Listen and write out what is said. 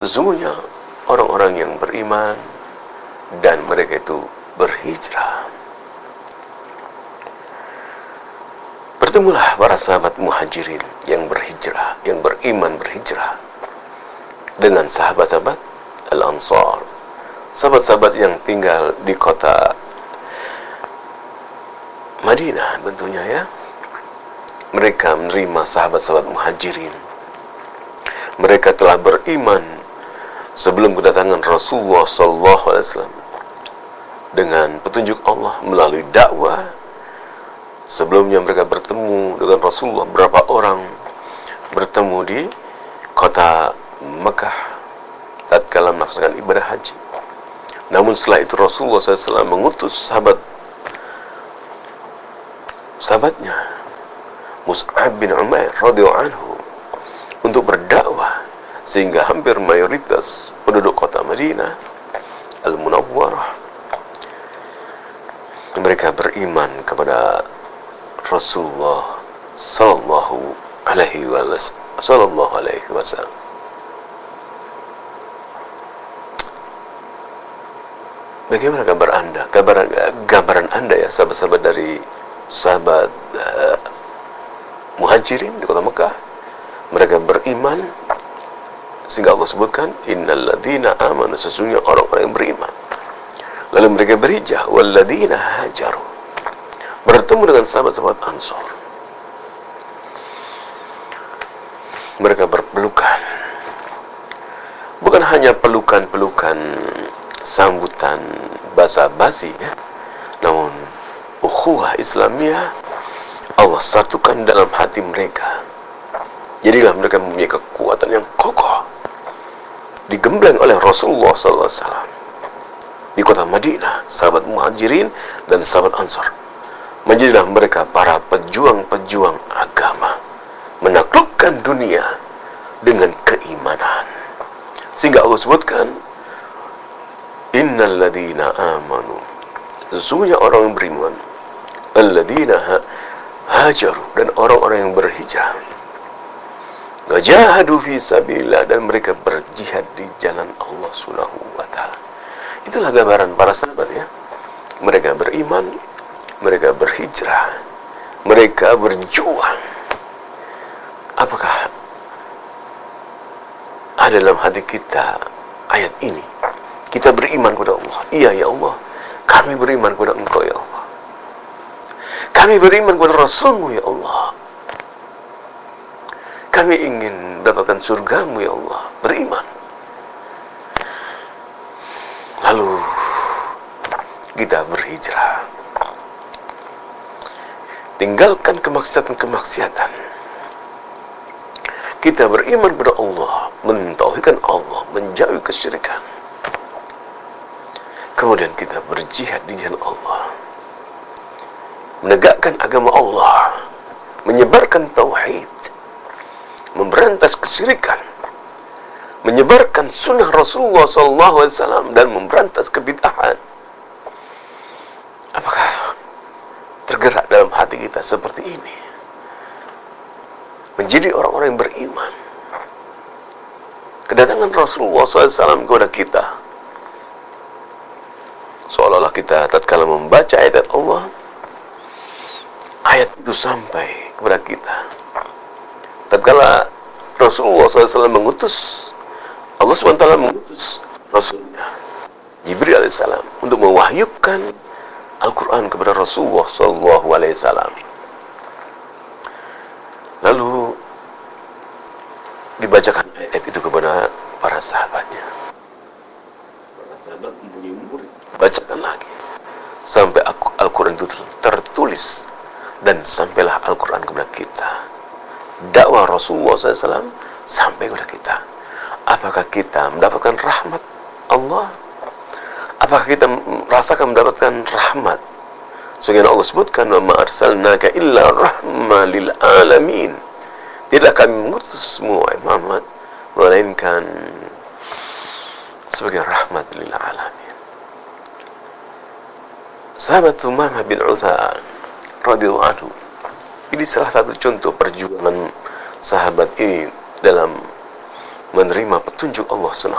sesungguhnya orang-orang yang beriman dan mereka itu berhijrah. Bertemulah para sahabat muhajirin yang berhijrah, yang beriman berhijrah dengan sahabat-sahabat Al-Ansar, sahabat-sahabat yang tinggal di kota Madinah tentunya ya. Mereka menerima sahabat-sahabat muhajirin. Mereka telah beriman sebelum kedatangan Rasulullah SAW dengan petunjuk Allah melalui dakwah. Sebelumnya mereka bertemu dengan Rasulullah, berapa orang bertemu di kota Mekah tatkala melaksanakan ibadah haji. Namun setelah itu Rasulullah SAW mengutus sahabatnya Mus'ab bin Umair radhiyallahu anhu untuk berdakwah, sehingga hampir mayoritas penduduk kota Madinah Al-Munawwarah mereka beriman kepada Rasulullah sallallahu alaihi wasallam. Bagaimana kabar Anda? Gambaran Anda ya, sahabat-sahabat dari sahabat muhajirin di kota Mekah. Mereka beriman sehingga Allah sebutkan innal ladzina amanu, sesungguhnya orang-orang yang beriman. Lalu mereka berhijrah, walladzina hajaru, bertemu dengan sahabat-sahabat Ansor. Mereka berpelukan, bukan hanya pelukan-pelukan sambutan basa-basi ya, namun ukhuwah Islamiyah Allah satukan dalam hati mereka. Jadilah mereka mempunyai kekuatan yang kokoh, digembleng oleh Rasulullah SAW di kota Madinah. Sahabat muhajirin dan sahabat Ansor menjadilah mereka para pejuang-pejuang agama, menaklukkan dunia dengan keimanan. Sehingga Allah sebutkan innal ladzina amanu, sesungguhnya orang yang beriman, alladzina hajaru, dan orang-orang yang berhijrah, wajahadu fi sabilillah, dan mereka berjihad di jalan Allah Subhanahu wa taala. Itulah gambaran para sahabat ya. Mereka beriman, mereka berhijrah, mereka berjuang. Apakah ada dalam hati kita ayat ini? Kita beriman kepada Allah. Iya ya Allah, kami beriman kepada Engkau ya Allah. Kami beriman kepada Rasul-Mu ya Allah. Kami ingin mendapatkan surga-Mu ya Allah. Beriman. Lalu kita berhijrah, tinggalkan kemaksiatan-kemaksiatan. Kita beriman kepada Allah, mentauhidkan Allah, menjauhi kesyirikan. Kemudian kita berjihad di jalan Allah, menegakkan agama Allah, menyebarkan tauhid, memberantas kesyirikan, menyebarkan sunnah Rasulullah SAW, dan memberantas kebid'ahan. Apakah tergerak dalam hati kita seperti ini? Menjadi orang-orang yang beriman. Kedatangan Rasulullah SAW kepada kita, seolah-olah kita tatkala membaca ayat Allah, ayat itu sampai kepada kita. Tatkala Rasulullah SAW mengutus, Allah SWT mengutus Rasulnya Jibril AS untuk mewahyukan Al-Quran kepada Rasulullah SAW. Lalu dibacakan ayat itu kepada para sahabatnya. Para sahabat mempunyai murid, bacakan lagi sampai Al-Quran itu tertulis, dan sampailah Al-Quran kepada kita. Dakwah Rasulullah SAW sampai kepada kita. Apakah kita mendapatkan rahmat Allah? Apakah kita merasakan mendapatkan rahmat? Sebagaimana Allah sebutkan, wa ma arsalnaka illa rahmatan lil alamin. Tidak kami mengutusmu wahai Muhammad melainkan sebagai rahmat lil alamin. Sahabat Umamah bin Uthman radhiyallahu anhu, ini salah satu contoh perjuangan sahabat ini dalam menerima petunjuk Allah SWT.